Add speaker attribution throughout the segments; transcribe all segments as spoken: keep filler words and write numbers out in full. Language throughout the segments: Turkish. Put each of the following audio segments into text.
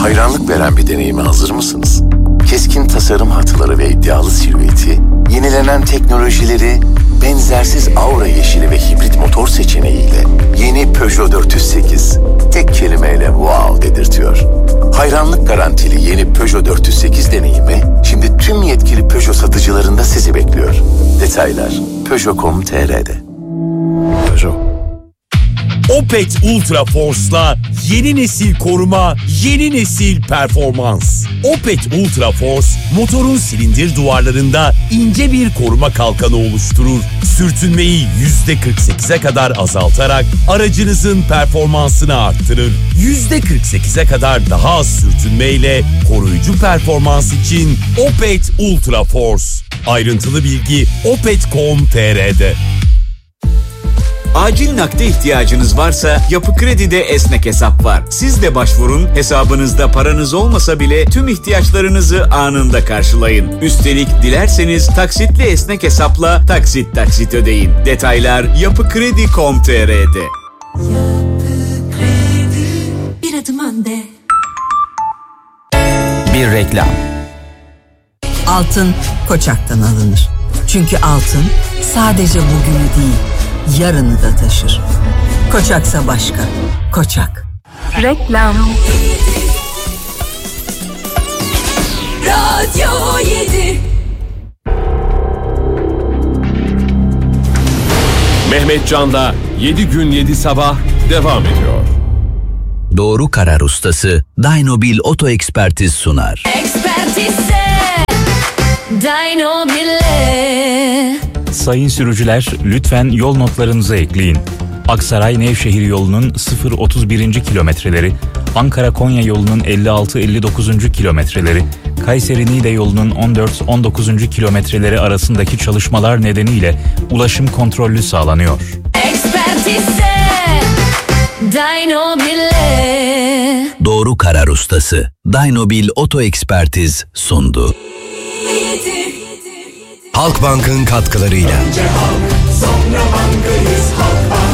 Speaker 1: Hayranlık veren bir deneyime hazır mısınız? Keskin tasarım hatları ve iddialı silüeti, yenilenen teknolojileri, benzersiz aura yeşili ve hibrit motor seçeneğiyle yeni Peugeot dört yüz sekiz tek kelimeyle wow dedirtiyor. Hayranlık garantili yeni Peugeot dört yüz sekiz deneyimi şimdi tüm yetkili Peugeot satıcılarında sizi bekliyor. Detaylar peugeot nokta com nokta tr'de. Peugeot.
Speaker 2: Opet Ultra Force'la yeni nesil koruma, yeni nesil performans. Opet Ultra Force, motorun silindir duvarlarında ince bir koruma kalkanı oluşturur. Sürtünmeyi yüzde kırk sekize kadar azaltarak aracınızın performansını arttırır. yüzde kırk sekize kadar daha az sürtünmeyle koruyucu performans için Opet Ultra Force. Ayrıntılı bilgi opet nokta com nokta tr'de.
Speaker 3: Acil nakde ihtiyacınız varsa Yapı Kredi'de esnek hesap var. Siz de başvurun, hesabınızda paranız olmasa bile tüm ihtiyaçlarınızı anında karşılayın. Üstelik dilerseniz taksitli esnek hesapla taksit taksit ödeyin. Detaylar yapı kredi nokta com nokta tr'de.
Speaker 4: Yapı Kredi, bir adım önde.
Speaker 5: Bir reklam.
Speaker 6: Altın Koçak'tan alınır. Çünkü altın sadece bugünü değil, yarını da taşır. Koçaksa başka. Koçak.
Speaker 7: Reklam.
Speaker 4: Radyo yedi.
Speaker 8: Mehmet Can'da yedi gün yedi sabah devam ediyor.
Speaker 5: Doğru karar ustası Dynobil Oto Ekspertiz sunar.
Speaker 4: Ekspertise Dynobil'e.
Speaker 9: Sayın sürücüler, lütfen yol notlarınıza ekleyin. Aksaray-Nevşehir yolunun sıfır otuz birinci kilometreleri, Ankara-Konya yolunun elli altı elli dokuzuncu kilometreleri, Kayseri-Niğde yolunun on dört on dokuzuncu kilometreleri arasındaki çalışmalar nedeniyle ulaşım kontrollü sağlanıyor.
Speaker 4: Ekspertise Dynobil'e.
Speaker 5: Doğru karar ustası Dynobil Oto Ekspertiz sundu.
Speaker 10: Halkbank'ın katkılarıyla.
Speaker 11: Önce halk, sonra bankayız, Halkbank.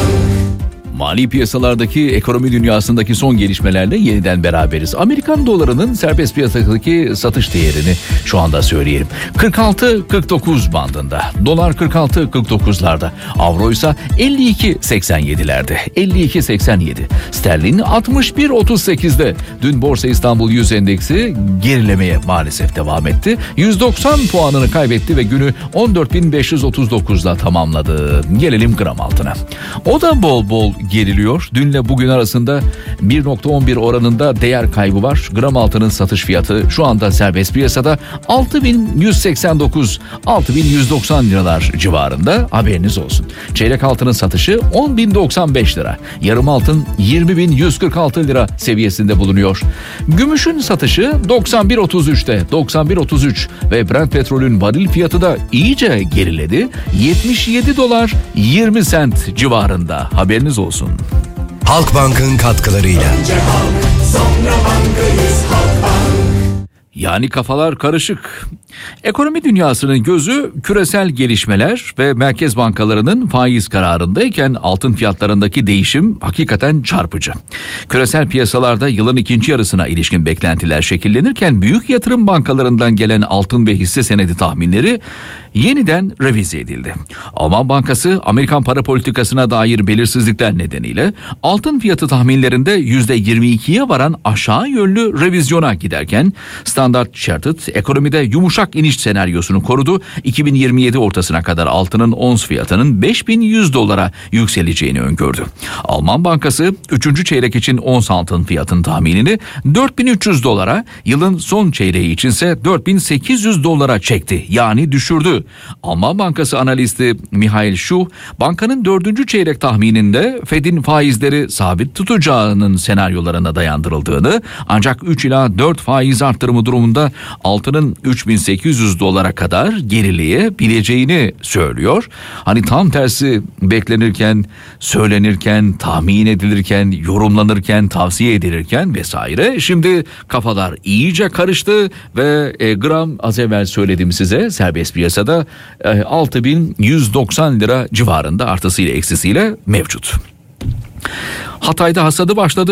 Speaker 12: Mali piyasalardaki ekonomi dünyasındaki son gelişmelerle yeniden beraberiz. Amerikan dolarının serbest piyasadaki satış değerini şu anda söyleyelim. kırk altı kırk dokuz bandında. Dolar kırk altı kırk dokuzlarda. Avro ise elli iki seksen yedilerde. elli iki seksen yedi. Sterlin altmış bir otuz sekizde. Dün Borsa İstanbul yüz endeksi gerilemeye maalesef devam etti. yüz doksan puanını kaybetti ve günü on dört bin beş yüz otuz dokuzda tamamladı. Gelelim gram altına. O da bol bol geriliyor. Dünle bugün arasında bir nokta on bir oranında değer kaybı var. Gram altının satış fiyatı şu anda serbest piyasada altı bin yüz seksen dokuz altı bin yüz doksan liralar civarında, haberiniz olsun. Çeyrek altının satışı on bin doksan beş lira. Yarım altın yirmi bin yüz kırk altı lira seviyesinde bulunuyor. Gümüşün satışı doksan bir otuz üçte doksan bir otuz üç ve Brent petrolün varil fiyatı da iyice geriledi. yetmiş yedi dolar yirmi sent civarında, haberiniz olsun.
Speaker 10: Halkbank'ın katkılarıyla.
Speaker 11: Önce halk, sonra bankayız, Halkbank.
Speaker 12: Yani kafalar karışık. Ekonomi dünyasının gözü küresel gelişmeler ve merkez bankalarının faiz kararındayken altın fiyatlarındaki değişim hakikaten çarpıcı. Küresel piyasalarda yılın ikinci yarısına ilişkin beklentiler şekillenirken büyük yatırım bankalarından gelen altın ve hisse senedi tahminleri yeniden revize edildi. Alman Bankası Amerikan para politikasına dair belirsizlikler nedeniyle altın fiyatı tahminlerinde yüzde yirmi ikiye varan aşağı yönlü revizyona giderken Standard Chartered ekonomide yumuşak iniş senaryosunu korudu. iki bin yirmi yedi ortasına kadar altının ons fiyatının beş bin yüz dolara yükseleceğini öngördü. Alman Bankası üçüncü çeyrek için ons altın fiyatın tahminini dört bin üç yüz dolara, yılın son çeyreği içinse dört bin sekiz yüz dolara çekti. Yani düşürdü. Alman Bankası analisti Michael Schuh, bankanın dördüncü çeyrek tahmininde Fed'in faizleri sabit tutacağının senaryolarına dayandırıldığını, ancak üç ila dört faiz arttırımı durumunda altının üç bin sekiz yüz dolara kadar gerileyebileceğini söylüyor. Hani tam tersi beklenirken, söylenirken, tahmin edilirken, yorumlanırken, tavsiye edilirken vesaire. Şimdi kafalar iyice karıştı ve e, gram az evvel söyledim size, serbest piyasada e, altı bin yüz doksan lira civarında artısıyla eksisiyle mevcut. Hatay'da hasadı başladı.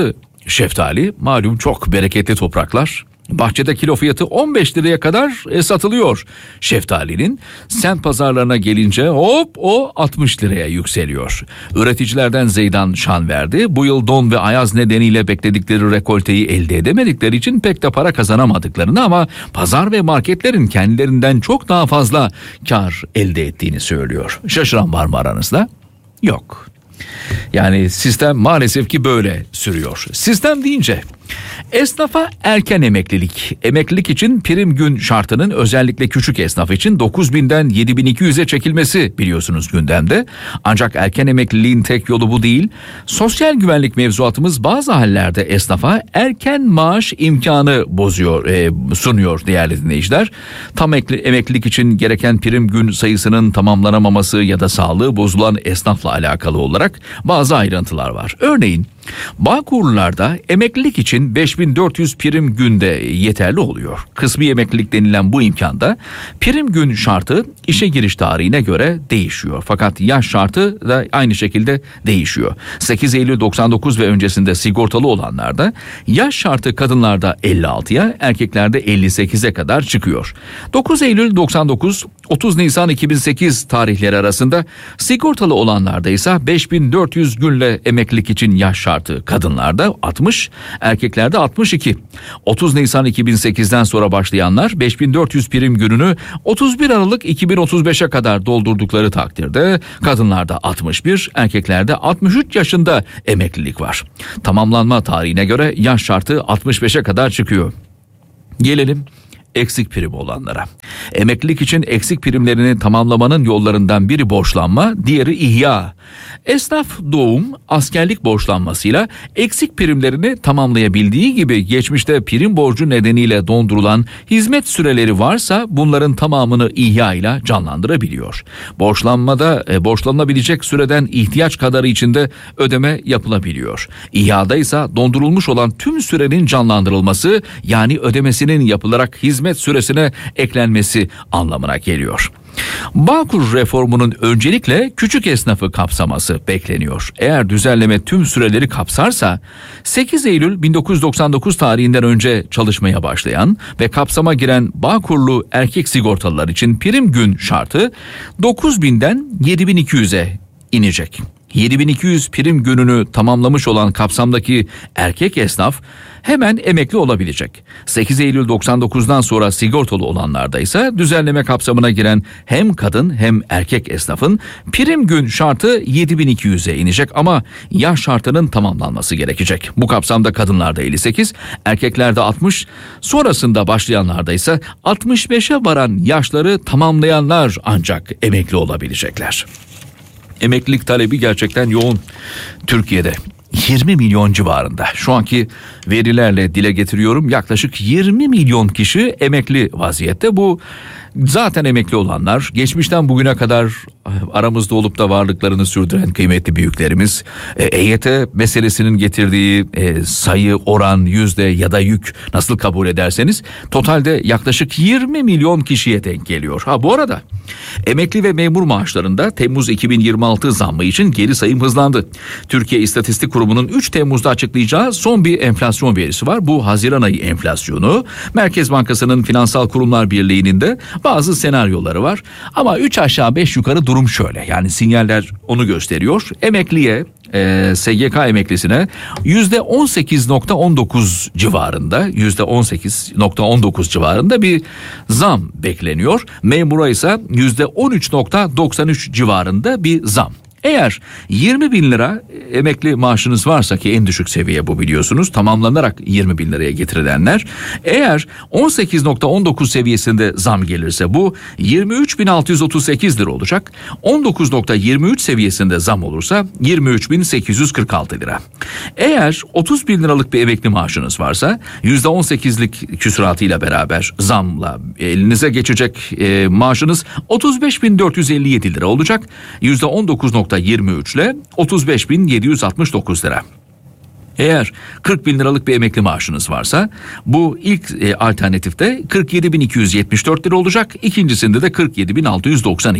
Speaker 12: şeftali malum çok bereketli topraklar. Bahçede kilo fiyatı on beş liraya kadar e, satılıyor şeftalinin. Semt pazarlarına gelince hop o altmış liraya yükseliyor. Üreticilerden Zeydan şan verdi. Bu yıl don ve ayaz nedeniyle bekledikleri rekolteyi elde edemedikleri için pek de para kazanamadıklarını ama pazar ve marketlerin kendilerinden çok daha fazla kar elde ettiğini söylüyor. Şaşıran var mı aranızda? Yok. Yani sistem maalesef ki böyle sürüyor. Sistem deyince esnafa erken emeklilik. Emeklilik için prim gün şartının özellikle küçük esnaf için dokuz binden yedi bin iki yüze çekilmesi biliyorsunuz gündemde. Ancak erken emekliliğin tek yolu bu değil. Sosyal güvenlik mevzuatımız bazı hallerde esnafa erken maaş imkanı bozuyor, e, sunuyor değerli dinleyiciler. Tam emeklilik için gereken prim gün sayısının tamamlanamaması ya da sağlığı bozulan esnafla alakalı olarak bazı ayrıntılar var. Örneğin Bağkurlularda emeklilik için beş bin dört yüz prim günde yeterli oluyor. Kısmi emeklilik denilen bu imkanda prim gün şartı işe giriş tarihine göre değişiyor. Fakat yaş şartı da aynı şekilde değişiyor. sekiz Eylül doksan dokuz ve öncesinde sigortalı olanlarda yaş şartı kadınlarda elli altıya, erkeklerde elli sekize kadar çıkıyor. dokuz Eylül doksan dokuz otuz Nisan iki bin sekiz tarihleri arasında sigortalı olanlarda ise beş bin dört yüz günle emeklilik için yaş şartı kadınlarda altmış, erkeklerde altmış iki. otuz Nisan iki bin sekizden sonra başlayanlar beş bin dört yüz prim gününü otuz bir Aralık iki bin otuz beşe kadar doldurdukları takdirde kadınlarda altmış bir, erkeklerde altmış üç yaşında emeklilik var. Tamamlanma tarihine göre yaş şartı altmış beşe kadar çıkıyor. Gelelim eksik prim olanlara. Emeklilik için eksik primlerini tamamlamanın yollarından biri borçlanma, diğeri ihya. Esnaf doğum, askerlik borçlanmasıyla eksik primlerini tamamlayabildiği gibi geçmişte prim borcu nedeniyle dondurulan hizmet süreleri varsa bunların tamamını ihya ile canlandırabiliyor. Borçlanmada e, borçlanabilecek süreden ihtiyaç kadarı içinde ödeme yapılabiliyor. İhyada ise dondurulmuş olan tüm sürenin canlandırılması, yani ödemesinin yapılarak hizmet süresine eklenmesi anlamına geliyor. Bağkur reformunun öncelikle küçük esnafı kapsaması bekleniyor. Eğer düzenleme tüm süreleri kapsarsa sekiz Eylül bin dokuz yüz doksan dokuz tarihinden önce çalışmaya başlayan ve kapsama giren Bağkurlu erkek sigortalılar için prim gün şartı dokuz binden yedi bin iki yüze inecek. yedi bin iki yüz prim gününü tamamlamış olan kapsamdaki erkek esnaf hemen emekli olabilecek. sekiz Eylül doksan dokuzdan sonra sigortalı olanlarda ise düzenleme kapsamına giren hem kadın hem erkek esnafın prim gün şartı yedi bin iki yüze inecek ama yaş şartının tamamlanması gerekecek. Bu kapsamda kadınlarda elli sekiz, erkeklerde altmış, sonrasında başlayanlarda ise altmış beşe varan yaşları tamamlayanlar ancak emekli olabilecekler. Emeklilik talebi gerçekten yoğun Türkiye'de. yirmi milyon civarında. Şu anki verilerle dile getiriyorum. Yaklaşık yirmi milyon kişi emekli vaziyette. Bu zaten emekli olanlar, geçmişten bugüne kadar aramızda olup da varlıklarını sürdüren kıymetli büyüklerimiz, E Y T meselesinin getirdiği e, sayı, oran, yüzde ya da yük nasıl kabul ederseniz totalde yaklaşık yirmi milyon kişiye denk geliyor. Ha bu arada emekli ve memur maaşlarında Temmuz iki bin yirmi altı zammı için geri sayım hızlandı. Türkiye İstatistik Kurumu'nun üç Temmuz'da açıklayacağı son bir enflasyon verisi var. Bu Haziran ayı enflasyonu. Merkez Bankası'nın Finansal Kurumlar Birliği'nin de bazı senaryoları var. Ama üç aşağı beş yukarı durum şöyle. Yani sinyaller onu gösteriyor. Emekliye, e, S G K emeklisine yüzde on sekiz nokta on dokuz civarında, yüzde on sekiz nokta on dokuz civarında bir zam bekleniyor. Memura ise yüzde on üç nokta doksan üç civarında bir zam. Eğer yirmi bin lira emekli maaşınız varsa, ki en düşük seviye bu biliyorsunuz, tamamlanarak yirmi bin liraya getirilenler, eğer on sekiz nokta on dokuz seviyesinde zam gelirse bu yirmi üç bin altı yüz otuz sekiz lira olacak. on dokuz nokta yirmi üç seviyesinde zam olursa yirmi üç bin sekiz yüz kırk altı lira. Eğer otuz bin liralık bir emekli maaşınız varsa yüzde on sekizlik küsuratıyla beraber zamla elinize geçecek e, maaşınız otuz beş bin dört yüz elli yedi lira olacak. yüzde on dokuz nokta yirmi üç ile otuz beş bin yedi yüz altmış dokuz lira. Eğer kırk bin liralık bir emekli maaşınız varsa bu ilk e, alternatifte kırk yedi bin iki yüz yetmiş dört lira olacak. İkincisinde de kırk yedi bin altı yüz doksan iki.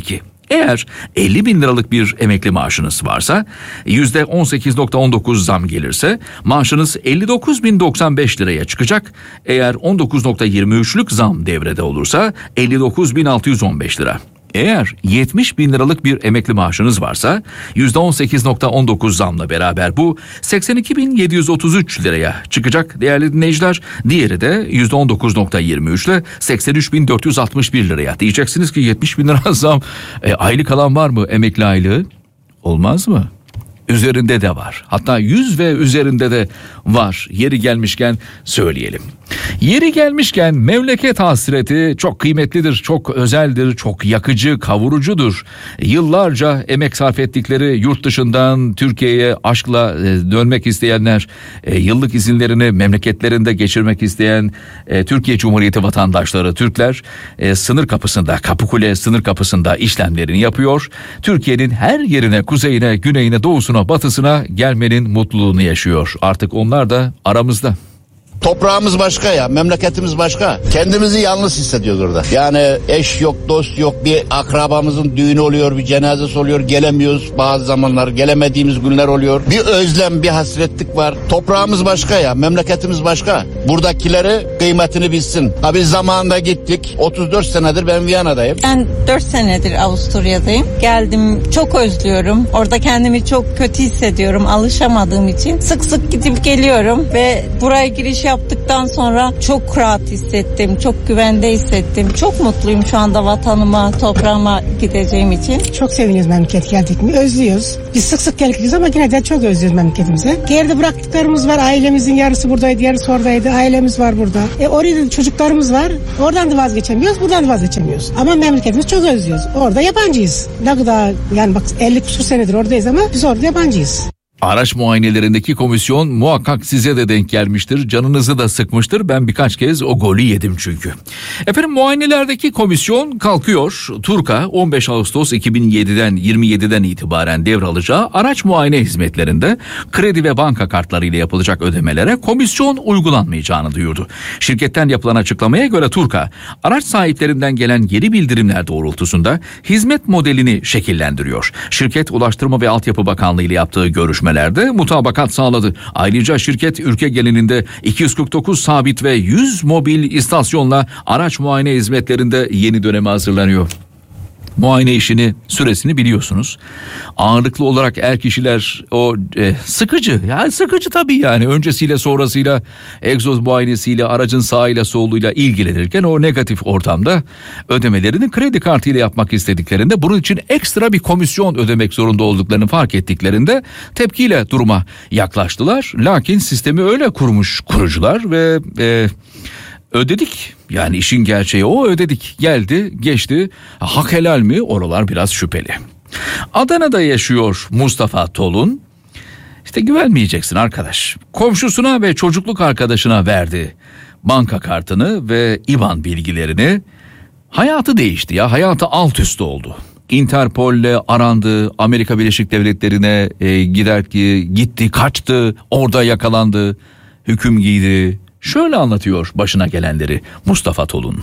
Speaker 12: Eğer elli bin liralık bir emekli maaşınız varsa yüzde on sekiz virgül on dokuz zam gelirse maaşınız elli dokuz bin doksan beş liraya çıkacak. Eğer on dokuz virgül yirmi üçlük zam devrede olursa elli dokuz bin altı yüz on beş lira. Eğer yetmiş bin liralık bir emekli maaşınız varsa yüzde on sekiz virgül on dokuz zamla beraber bu seksen iki bin yedi yüz otuz üç liraya çıkacak değerli dinleyiciler. Diğeri de yüzde on dokuz virgül yirmi üç ile seksen üç bin dört yüz altmış bir liraya. Diyeceksiniz ki yetmiş bin lira zam, e, aylık alan var mı emekli aylığı? Olmaz mı? Üzerinde de var. Hatta yüz ve üzerinde de var. Yeri gelmişken söyleyelim. Yeri gelmişken memleket hasreti çok kıymetlidir, çok özeldir, çok yakıcı, kavurucudur. Yıllarca emek sarf ettikleri yurt dışından Türkiye'ye aşkla dönmek isteyenler, yıllık izinlerini memleketlerinde geçirmek isteyen Türkiye Cumhuriyeti vatandaşları, Türkler sınır kapısında, Kapıkule sınır kapısında işlemlerini yapıyor. Türkiye'nin her yerine, kuzeyine, güneyine, doğusuna, batısına gelmenin mutluluğunu yaşıyor. Artık onlar da aramızda.
Speaker 7: Toprağımız başka ya, memleketimiz başka. Kendimizi yalnız hissediyoruz orada. Yani eş yok, dost yok, bir akrabamızın düğünü oluyor, bir cenazesi oluyor, gelemiyoruz bazı zamanlar, gelemediğimiz günler oluyor. Bir özlem, bir hasretlik var. Toprağımız başka ya, memleketimiz başka. Buradakileri kıymetini bilsin. Ha biz zamanında gittik, otuz dört senedir ben Viyana'dayım.
Speaker 13: Ben dört senedir Avusturya'dayım. Geldim, çok özlüyorum. Orada kendimi çok kötü hissediyorum, alışamadığım için. Sık sık gidip geliyorum ve buraya giriş yaptıktan sonra çok rahat hissettim, çok güvende hissettim. Çok mutluyum şu anda vatanıma, toprağıma gideceğim için.
Speaker 14: Çok seviniyoruz memleket geldik mi, özlüyoruz. Biz sık sık geldik ama yine de çok özlüyoruz memleketimize. Geride bıraktıklarımız var, ailemizin yarısı buradaydı, yarısı oradaydı, ailemiz var burada. E orada da çocuklarımız var, oradan da vazgeçemiyoruz, buradan da vazgeçemiyoruz. Ama memleketimizi çok özlüyoruz. Orada yabancıyız. Ne kadar yani bak elli küsur senedir oradayız ama biz orada yabancıyız.
Speaker 12: Araç muayenelerindeki komisyon muhakkak size de denk gelmiştir. Canınızı da sıkmıştır. Ben birkaç kez o golü yedim çünkü. Efendim muayenelerdeki komisyon kalkıyor. TURKA on beş Ağustos iki bin yediden yirmi yediden itibaren devralacağı araç muayene hizmetlerinde kredi ve banka kartlarıyla yapılacak ödemelere komisyon uygulanmayacağını duyurdu. Şirketten yapılan açıklamaya göre TURKA araç sahiplerinden gelen geri bildirimler doğrultusunda hizmet modelini şekillendiriyor. Şirket Ulaştırma ve Altyapı Bakanlığı ile yaptığı görüşme mutabakat sağladı. Ayrıca şirket ülke genelinde iki yüz kırk dokuz sabit ve yüz mobil istasyonla araç muayene hizmetlerinde yeni döneme hazırlanıyor. Muayene işini, süresini biliyorsunuz. Ağırlıklı olarak er kişiler o e, sıkıcı, yani sıkıcı tabii yani öncesiyle sonrasıyla egzoz muayenesiyle aracın sağıyla soluyla ilgilenirken o negatif ortamda ödemelerini kredi kartıyla yapmak istediklerinde bunun için ekstra bir komisyon ödemek zorunda olduklarını fark ettiklerinde tepkiyle duruma yaklaştılar. Lakin sistemi öyle kurmuş kurucular ve e, ödedik. Yani işin gerçeği o, ödedik. Geldi, geçti. Hak helal mi? Oralar biraz şüpheli. Adana'da yaşıyor Mustafa Tolun. İşte güvenmeyeceksin arkadaş. Komşusuna ve çocukluk arkadaşına verdi banka kartını ve İBAN bilgilerini. Hayatı değişti ya. Hayatı alt üst oldu. Interpol'le arandı. Amerika Birleşik Devletleri'ne e, gider ki gitti, kaçtı. Orada yakalandı. Hüküm giydi. Şöyle anlatıyor başına gelenleri Mustafa Tolun.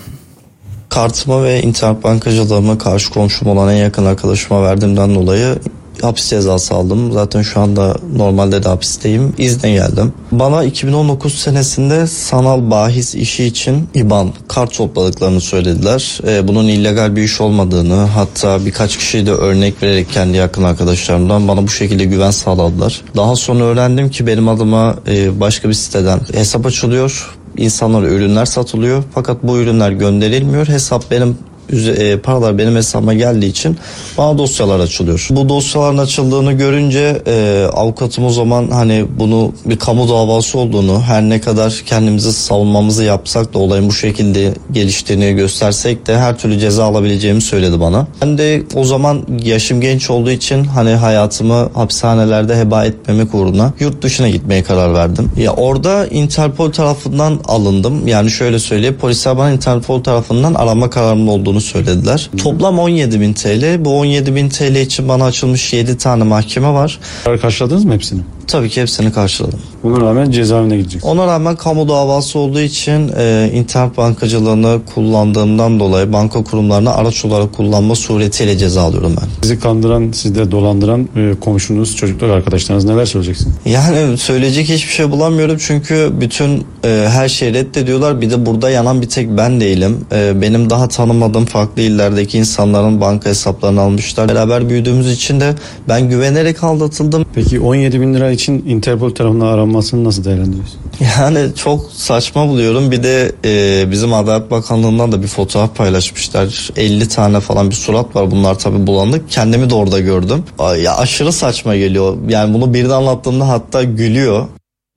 Speaker 15: Kartıma ve internet bankacılığımı karşı komşum olan en yakın arkadaşıma verdiğimden dolayı hapis cezası aldım. Zaten şu anda normalde de hapisteyim. İzne geldim. Bana iki bin on dokuz senesinde sanal bahis işi için İBAN kart topladıklarını söylediler. Ee, bunun illegal bir iş olmadığını, hatta birkaç kişiyi de örnek vererek kendi yakın arkadaşlarımdan bana bu şekilde güven sağladılar. Daha sonra öğrendim ki benim adıma e, başka bir siteden hesap açılıyor. İnsanlara ürünler satılıyor. Fakat bu ürünler gönderilmiyor. Hesap benim E, paralar benim hesabıma geldiği için bana dosyalar açılıyor. Bu dosyaların açıldığını görünce e, avukatım o zaman hani bunu bir kamu davası olduğunu, her ne kadar kendimizi savunmamızı yapsak da olayın bu şekilde geliştiğini göstersek de her türlü ceza alabileceğimi söyledi bana. Ben de o zaman yaşım genç olduğu için hani hayatımı hapishanelerde heba etmemek uğruna yurt dışına gitmeye karar verdim. Ya orada Interpol tarafından alındım. Yani şöyle söyleyeyim, polisler bana Interpol tarafından arama kararının olduğunu söylediler. Toplam on yedi bin TL. Bu on yedi bin TL için bana açılmış yedi tane mahkeme var.
Speaker 16: Karşıladınız mı hepsini?
Speaker 15: Tabii ki hepsini karşıladım.
Speaker 16: Buna rağmen cezaevine gideceksin.
Speaker 15: Ona rağmen kamu davası olduğu için e, internet bankacılığını kullandığımdan dolayı banka kurumlarını araç olarak kullanma suretiyle ceza alıyorum ben.
Speaker 16: Sizi kandıran, sizi de dolandıran e, komşunuz, çocuklar, arkadaşlarınız neler söyleyeceksin?
Speaker 15: Yani söyleyecek hiçbir şey bulamıyorum çünkü bütün e, her şeyi reddediyorlar. Bir de burada yanan bir tek ben değilim. E, benim daha tanımadığım farklı illerdeki insanların banka hesaplarını almışlar. Beraber büyüdüğümüz için de ben güvenerek aldatıldım.
Speaker 16: Peki on yedi bin lira için Interpol tarafından aranmasını nasıl değerlendiriyorsun?
Speaker 15: Yani çok saçma buluyorum. Bir de e, bizim Adalet Bakanlığı'ndan da bir fotoğraf paylaşmışlar. elli tane falan bir surat var. Bunlar tabii bulanık. Kendimi de orada gördüm. Ya aşırı saçma geliyor. Yani bunu birden anlattığımda hatta gülüyor.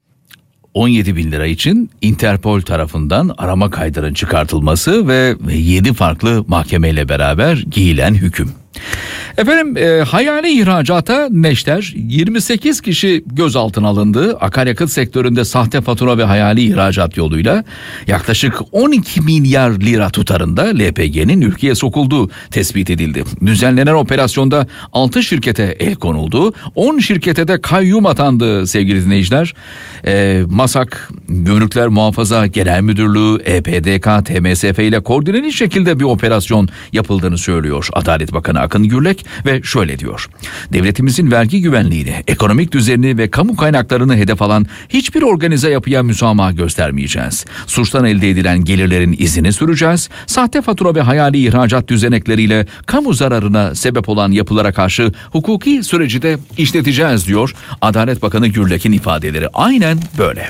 Speaker 12: on yedi bin lira için Interpol tarafından arama kaydının çıkartılması ve yedi farklı mahkemeyle beraber giyilen hüküm. Efendim e, hayali ihracata neşter, yirmi sekiz kişi gözaltına alındı. Akaryakıt sektöründe sahte fatura ve hayali ihracat yoluyla yaklaşık on iki milyar lira tutarında L P G'nin ülkeye sokulduğu tespit edildi. Düzenlenen operasyonda altı şirkete el konuldu. on şirkete de kayyum atandı sevgili dinleyiciler. E, MASAK, Gümrükler Muhafaza Genel Müdürlüğü, E P D K, T M S F ile koordineli şekilde bir operasyon yapıldığını söylüyor Adalet Bakanı Akın Gürlek ve şöyle diyor. Devletimizin vergi güvenliğini, ekonomik düzenini ve kamu kaynaklarını hedef alan hiçbir organize yapıya müsamaha göstermeyeceğiz. Suçtan elde edilen gelirlerin izini süreceğiz. Sahte fatura ve hayali ihracat düzenekleriyle kamu zararına sebep olan yapılara karşı hukuki süreci de işleteceğiz diyor Adalet Bakanı Gürlek'in ifadeleri. Aynen böyle.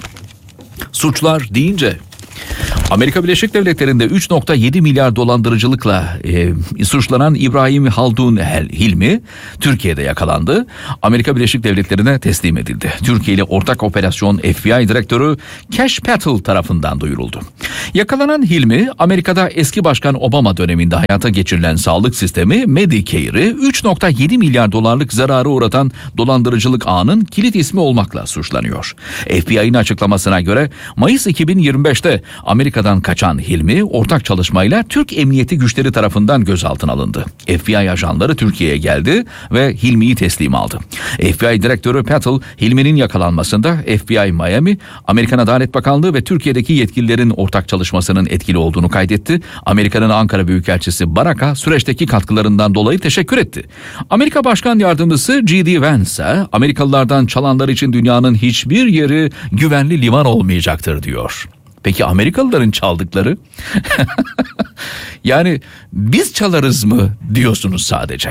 Speaker 12: Suçlar deyince Amerika Birleşik Devletleri'nde üç virgül yedi milyar dolandırıcılıkla e, suçlanan İbrahim Haldun Hilmi Türkiye'de yakalandı. Amerika Birleşik Devletleri'ne teslim edildi. Türkiye ile ortak operasyon F B I Direktörü Kash Patel tarafından duyuruldu. Yakalanan Hilmi, Amerika'da eski başkan Obama döneminde hayata geçirilen sağlık sistemi Medicare'i üç virgül yedi milyar dolarlık zararı uğratan dolandırıcılık ağının kilit ismi olmakla suçlanıyor. F B I'nin açıklamasına göre Mayıs iki bin yirmi beşte Amerika'dan kaçan Hilmi ortak çalışmayla Türk Emniyeti güçleri tarafından gözaltına alındı. F B I ajanları Türkiye'ye geldi ve Hilmi'yi teslim aldı. F B I Direktörü Patel, Hilmi'nin yakalanmasında F B I Miami, Amerikan Adalet Bakanlığı ve Türkiye'deki yetkililerin ortak çalışmasının etkili olduğunu kaydetti. Amerika'nın Ankara Büyükelçisi Baraka süreçteki katkılarından dolayı teşekkür etti. Amerika Başkan Yardımcısı J D Vance, Amerikalılardan çalanlar için dünyanın hiçbir yeri güvenli liman olmayacaktır diyor. Peki Amerikalıların çaldıkları? Yani biz çalarız mı diyorsunuz sadece?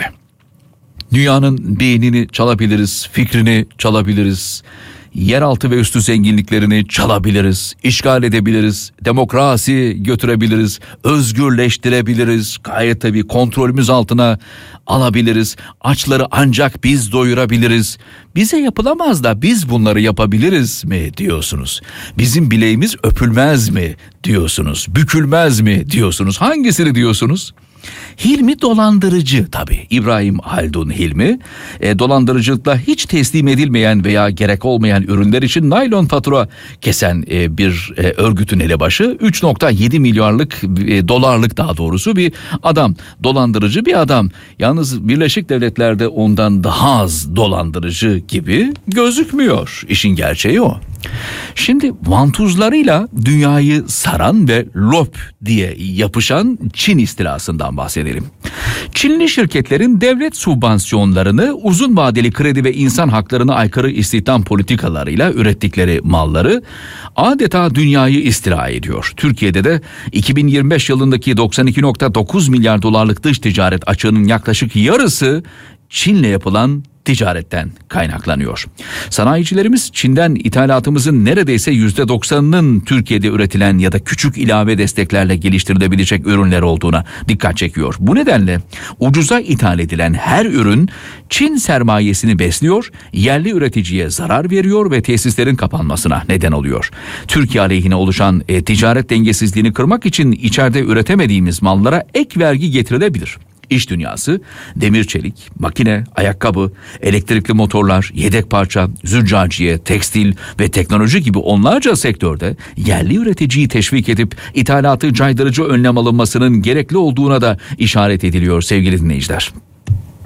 Speaker 12: Dünyanın beynini çalabiliriz, fikrini çalabiliriz, yeraltı ve üstü zenginliklerini çalabiliriz, işgal edebiliriz, demokrasi götürebiliriz, özgürleştirebiliriz, gayet tabii kontrolümüz altına alabiliriz, açları ancak biz doyurabiliriz. Bize yapılamaz da biz bunları yapabiliriz mi diyorsunuz? Bizim bileğimiz öpülmez mi diyorsunuz? Bükülmez mi diyorsunuz? Hangisini diyorsunuz? Hilmi dolandırıcı tabii. İbrahim Haldun Hilmi e, dolandırıcılıkla hiç teslim edilmeyen veya gerek olmayan ürünler için naylon fatura kesen e, bir e, örgütün elebaşı. üç virgül yedi milyarlık e, dolarlık daha doğrusu bir adam. Dolandırıcı bir adam. Yalnız Birleşik Devletler'de ondan daha az dolandırıcı gibi gözükmüyor. İşin gerçeği o. Şimdi vantuzlarıyla dünyayı saran ve lop diye yapışan Çin istilasından bahsedelim. Çinli şirketlerin devlet sübvansiyonlarını, uzun vadeli kredi ve insan haklarına aykırı istihdam politikalarıyla ürettikleri malları adeta dünyayı istila ediyor. Türkiye'de de iki bin yirmi beş yılındaki doksan iki virgül dokuz milyar dolarlık dış ticaret açığının yaklaşık yarısı Çin'le yapılan ticaretten kaynaklanıyor. Sanayicilerimiz Çin'den ithalatımızın neredeyse yüzde doksanının Türkiye'de üretilen ya da küçük ilave desteklerle geliştirilebilecek ürünler olduğuna dikkat çekiyor. Bu nedenle ucuza ithal edilen her ürün Çin sermayesini besliyor, yerli üreticiye zarar veriyor ve tesislerin kapanmasına neden oluyor. Türkiye aleyhine oluşan e, ticaret dengesizliğini kırmak için içeride üretemediğimiz mallara ek vergi getirilebilir. İş dünyası, demir çelik, makine, ayakkabı, elektrikli motorlar, yedek parça, züccaciye, tekstil ve teknoloji gibi onlarca sektörde yerli üreticiyi teşvik edip ithalatı caydırıcı önlem alınmasının gerekli olduğuna da işaret ediliyor sevgili dinleyiciler.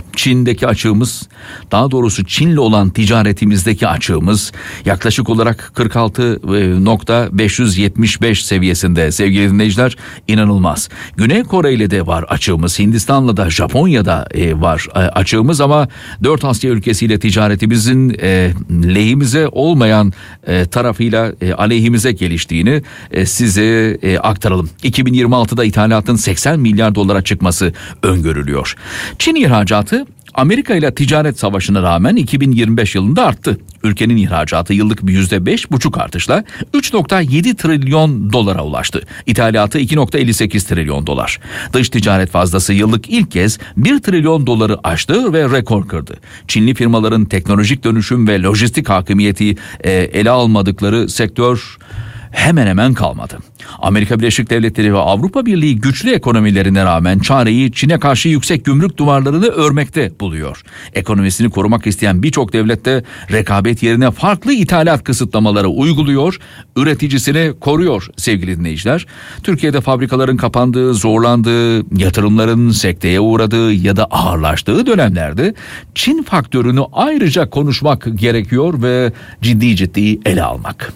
Speaker 12: Çin'deki açığımız, daha doğrusu Çin'le olan ticaretimizdeki açığımız yaklaşık olarak kırk altı nokta beş yüz yetmiş beş seviyesinde sevgili dinleyiciler, inanılmaz. Güney Kore ile de var açığımız, Hindistan'la da Japonya'da var açığımız ama dört Asya ülkesiyle ticaretimizin lehimize olmayan tarafıyla aleyhimize geliştiğini size aktaralım. iki bin yirmi altıda ithalatın seksen milyar dolara çıkması öngörülüyor. Çin ihracatı Amerika ile ticaret savaşına rağmen iki bin yirmi beş yılında arttı. Ülkenin ihracatı yıllık bir yüzde beş buçuk artışla üç nokta yedi trilyon dolara ulaştı. İthalatı iki nokta elli sekiz trilyon dolar. Dış ticaret fazlası yıllık ilk kez bir trilyon doları aştı ve rekor kırdı. Çinli firmaların teknolojik dönüşüm ve lojistik hakimiyeti e, ele almadıkları sektör hemen hemen kalmadı. Amerika Birleşik Devletleri ve Avrupa Birliği güçlü ekonomilerine rağmen çareyi Çin'e karşı yüksek gümrük duvarlarını örmekte buluyor. Ekonomisini korumak isteyen birçok devlette rekabet yerine farklı ithalat kısıtlamaları uyguluyor, üreticisini koruyor sevgili dinleyiciler. Türkiye'de fabrikaların kapandığı, zorlandığı, yatırımların sekteye uğradığı ya da ağırlaştığı dönemlerde Çin faktörünü ayrıca konuşmak gerekiyor ve ciddi ciddi ele almak.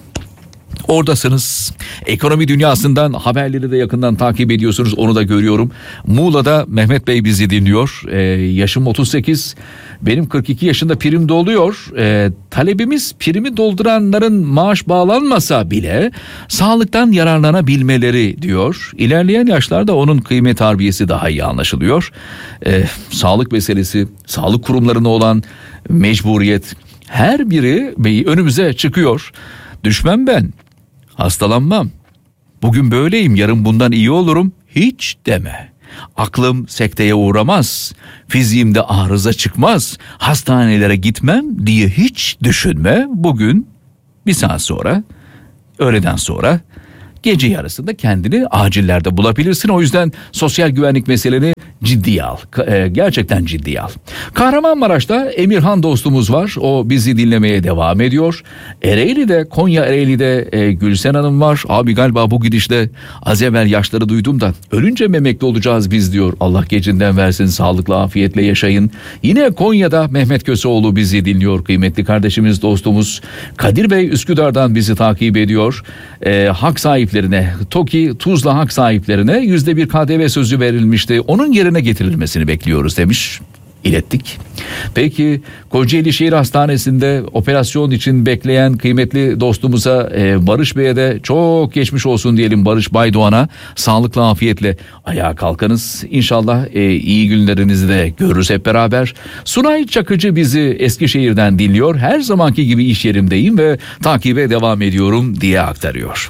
Speaker 12: Oradasınız. Ekonomi dünyasından haberleri de yakından takip ediyorsunuz. Onu da görüyorum. Muğla'da Mehmet Bey bizi dinliyor. Ee, yaşım otuz sekiz. Benim kırk iki yaşında prim doluyor. Ee, talebimiz primi dolduranların maaş bağlanmasa bile sağlıktan yararlanabilmeleri diyor. İlerleyen yaşlarda onun kıymet harbiyesi daha iyi anlaşılıyor. Ee, sağlık meselesi, sağlık kurumlarına olan mecburiyet, her biri önümüze çıkıyor. Düşmem ben. Hastalanmam. Bugün böyleyim, yarın bundan iyi olurum. Hiç deme. Aklım sekteye uğramaz. Fiziğimde arıza çıkmaz. Hastanelere gitmem diye hiç düşünme. Bugün bir saat sonra, öğleden sonra, gece yarısında kendini acillerde bulabilirsin. O yüzden sosyal güvenlik meseleni ciddiye al. Gerçekten ciddiye al. Kahramanmaraş'ta Emirhan dostumuz var. O bizi dinlemeye devam ediyor. Ereğli'de, Konya Ereğli'de e, Gülsen Hanım var. Abi galiba bu gidişte az evvel yaşları duydum da ölünce mi emekli olacağız biz diyor. Allah gecinden versin, sağlıklı afiyetle yaşayın. Yine Konya'da Mehmet Köseoğlu bizi dinliyor. Kıymetli kardeşimiz, dostumuz. Kadir Bey Üsküdar'dan bizi takip ediyor. E, hak sahiplerine, TOKİ Tuzla hak sahiplerine yüzde bir K D V sözü verilmişti. Onun yerine getirilmesini bekliyoruz demiş. İlettik. Peki Kocaeli Şehir Hastanesi'nde operasyon için bekleyen kıymetli dostumuza e, Barış Bey'e de çok geçmiş olsun diyelim. Barış Baydoğan'a sağlıklı afiyetle ayağa kalkanız. İnşallah e, iyi günlerinizi de görürüz hep beraber. Sunay Çakıcı bizi Eskişehir'den dinliyor. Her zamanki gibi iş yerimdeyim ve takibe devam ediyorum diye aktarıyor.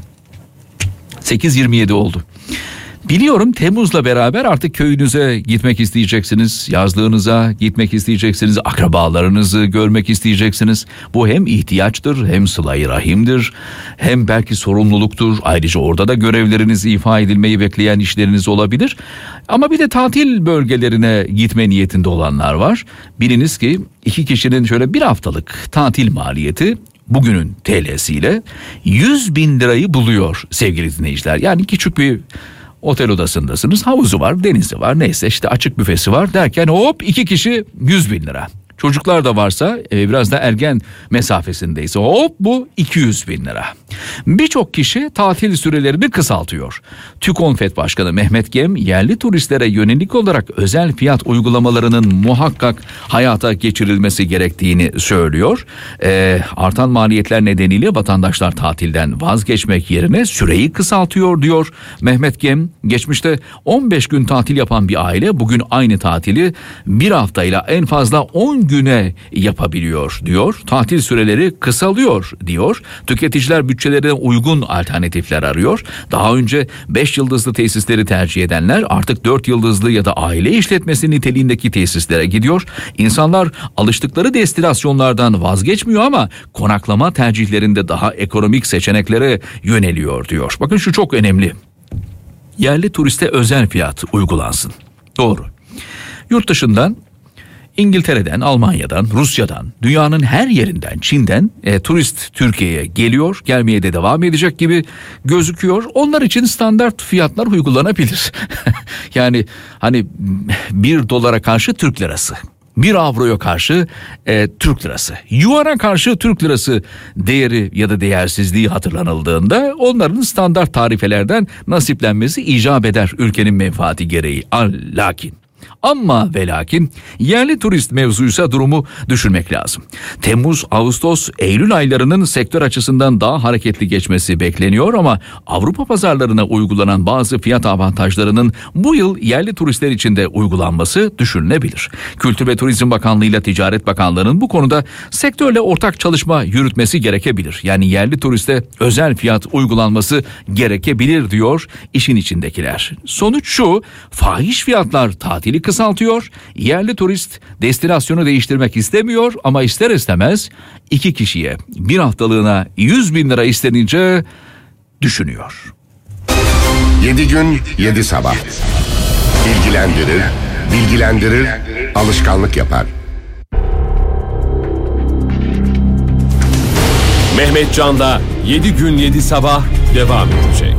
Speaker 12: sekiz yirmi yedi oldu. Biliyorum Temmuz'la beraber artık köyünüze gitmek isteyeceksiniz, yazlığınıza gitmek isteyeceksiniz, akrabalarınızı görmek isteyeceksiniz. Bu hem ihtiyaçtır, hem sıla-i rahimdir, hem belki sorumluluktur. Ayrıca orada da görevlerinizi ifa edilmeyi bekleyen işleriniz olabilir. Ama bir de tatil bölgelerine gitme niyetinde olanlar var. Biliniz ki iki kişinin şöyle bir haftalık tatil maliyeti bugünün T L'siyle yüz bin lirayı buluyor sevgili dinleyiciler. Yani küçük bir otel odasındasınız, havuzu var, denizi var, neyse işte açık büfesi var derken hop iki kişi yüz bin lira. Çocuklar da varsa e, biraz da ergen mesafesindeyse hop bu iki yüz bin lira. Birçok kişi tatil sürelerini kısaltıyor. TÜKONFET Başkanı Mehmet Gem yerli turistlere yönelik olarak özel fiyat uygulamalarının muhakkak hayata geçirilmesi gerektiğini söylüyor. E, artan maliyetler nedeniyle vatandaşlar tatilden vazgeçmek yerine süreyi kısaltıyor diyor Mehmet Gem. Geçmişte on beş gün tatil yapan bir aile bugün aynı tatili bir haftayla en fazla on güne yapabiliyor diyor. Tatil süreleri kısalıyor diyor. Tüketiciler bütçelerine uygun alternatifler arıyor. Daha önce beş yıldızlı tesisleri tercih edenler artık dört yıldızlı ya da aile işletmesi niteliğindeki tesislere gidiyor. İnsanlar alıştıkları destinasyonlardan vazgeçmiyor ama konaklama tercihlerinde daha ekonomik seçeneklere yöneliyor diyor. Bakın şu çok önemli. Yerli turiste özel fiyat uygulansın. Doğru. Yurt dışından, İngiltere'den, Almanya'dan, Rusya'dan, dünyanın her yerinden, Çin'den e, turist Türkiye'ye geliyor, gelmeye de devam edecek gibi gözüküyor. Onlar için standart fiyatlar uygulanabilir. Yani hani bir dolara karşı Türk lirası. Bir avroya karşı e, Türk lirası. Yuan'a karşı Türk lirası değeri ya da değersizliği hatırlanıldığında onların standart tarifelerden nasiplenmesi icap eder ülkenin menfaati gereği. Lakin Ama ve lakin yerli turist mevzuysa durumu düşünmek lazım. Temmuz, Ağustos, Eylül aylarının sektör açısından daha hareketli geçmesi bekleniyor ama Avrupa pazarlarına uygulanan bazı fiyat avantajlarının bu yıl yerli turistler için de uygulanması düşünülebilir. Kültür ve Turizm Bakanlığı ile Ticaret Bakanlığı'nın bu konuda sektörle ortak çalışma yürütmesi gerekebilir. Yani yerli turiste özel fiyat uygulanması gerekebilir diyor işin içindekiler. Sonuç şu: fahiş fiyatlar tatili kısaltıyor, yerli turist destinasyonu değiştirmek istemiyor ama ister istemez iki kişiye bir haftalığına yüz bin lira istenince düşünüyor.
Speaker 17: Yedi gün, yedi sabah. Bilgilendirir, bilgilendirir, alışkanlık yapar.
Speaker 8: Mehmet Can'da yedi gün yedi sabah devam edecek.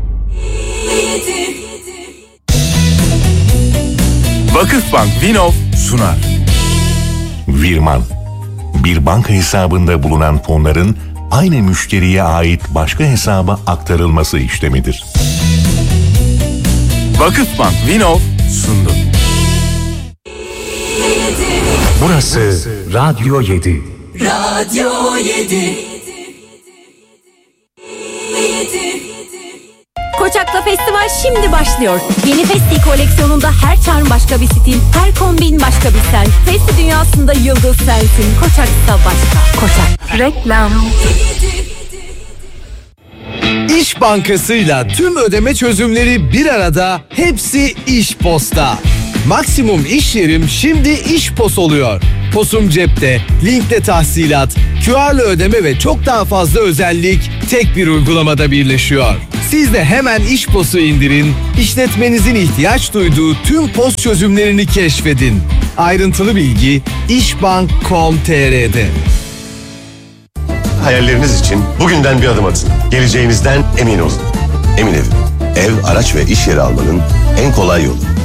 Speaker 1: Vakıfbank Vinov sunar. Virman, bir banka hesabında bulunan fonların aynı müşteriye ait başka hesaba aktarılması işlemidir. Vakıfbank Vinov sundu. Burası Radyo yedi.
Speaker 4: Radyo yedi.
Speaker 18: Koçak'ta festival şimdi başlıyor. Yeni Festi koleksiyonunda her charm başka bir stil, her kombin başka bir sen. Festi dünyasında yıldız sensin. Koçak'ta başka. Koçak. Reklam.
Speaker 19: İş Bankası'yla tüm ödeme çözümleri bir arada, hepsi İş Post'ta. Maksimum iş yerim şimdi İş Post oluyor. Posum cepte, linkle tahsilat, Q R'lı ödeme ve çok daha fazla özellik tek bir uygulamada birleşiyor. Siz de hemen İş Post'u indirin, işletmenizin ihtiyaç duyduğu tüm post çözümlerini keşfedin. Ayrıntılı bilgi işbank nokta com nokta tr'de.
Speaker 20: Hayalleriniz için bugünden bir adım atın. Geleceğinizden emin olun. Emin Ev, ev, araç ve iş yeri almanın en kolay yolu.